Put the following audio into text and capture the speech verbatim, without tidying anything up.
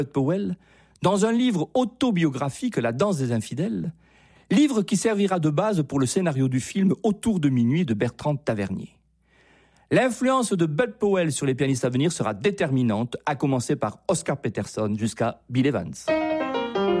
Bud Powell dans un livre autobiographique, La danse des infidèles, livre qui servira de base pour le scénario du film Autour de minuit de Bertrand Tavernier. L'influence de Bud Powell sur les pianistes à venir sera déterminante, à commencer par Oscar Peterson jusqu'à Bill Evans.